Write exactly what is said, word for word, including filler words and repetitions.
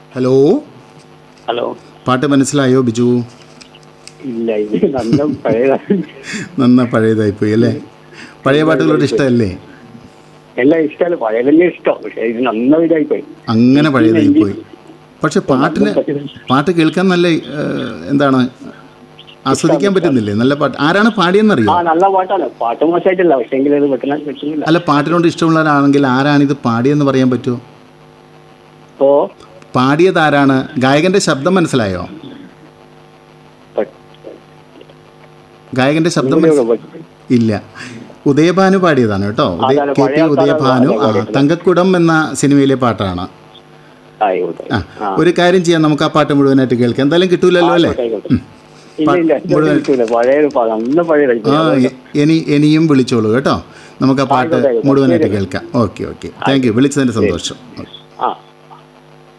Hello hello, പാട്ട് മനസ്സിലായോ ബിജു? ഇല്ല ഇത് നല്ല പഴയതാണ്. നന്ന പഴയതായിപ്പോയി അല്ലേ? പഴയ പാട്ടുകളോട് ഇഷ്ടമല്ലേ? എല്ലാം ഇഷ്ടമല്ല, പഴയ തന്നെ ഇഷ്ടം. പക്ഷെ ഇത് നന്ന ഇതായിപ്പോയി. അങ്ങനെ പഴയതായിപ്പോയി. പക്ഷെ പാട്ടിന് പാട്ട് കേൾക്കാൻ നല്ല ഏഹ്, എന്താണ് ആസ്വദിക്കാൻ പറ്റുന്നില്ലേ? നല്ല പാട്ട്. ആരാണ് പാടിയെന്നറിയോ? ആ നല്ല പാട്ടാണ്. പാട്ട് മോശമായിട്ടില്ല, പക്ഷെ എങ്കിലും അത് വെട്ടണം വെക്കുന്നില്ല. അല്ല, പാട്ടിനോട് ഇഷ്ടമുള്ളവരാണെങ്കിൽ ആരാണിത് പാടിയെന്ന് പറയാൻ പറ്റുമോ? ഓ പാടിയത് ആരാണ്? ഗായകന്റെ ശബ്ദം മനസ്സിലായോ? ഗായകന്റെ ശബ്ദം മനസ്സി- ഇല്ല, ഉദയഭാനു പാടിയതാണ് കേട്ടോ. ഉദയ അതാണ്, കെ പി പഴയ ഉദയഭാനു. ആ, ആൾക്കാരാണ് തങ്കക്കുടം എന്ന സിനിമയിലെ പാട്ടാണ്. ആയിക്കോട്ടെ. ആ, ആ. ഒരു കാര്യം ചെയ്യാം, നമുക്ക് ആ പാട്ട് മുഴുവനായിട്ട് കേൾക്കാം. എന്തായാലും കിട്ടൂലല്ലോ അല്ലേ? ആയിക്കോട്ടെ, ആയിക്കോട്ടെ. ഇല്ല ഇല്ല ഇത് കിട്ടൂല. പഴയ നല്ല പഴയതായി ആ, എ- ഇനി ഇനിയും വിളിച്ചോളൂ കേട്ടോ. നമുക്ക് ആ പാട്ട് ആയിക്കോട്ടെ, ആയിക്കോട്ടെ. മുഴുവനായിട്ട് ശരി. കേൾക്കാം. Okay okay, thank you. വിളിച്ചതിന് സന്തോഷം. ആ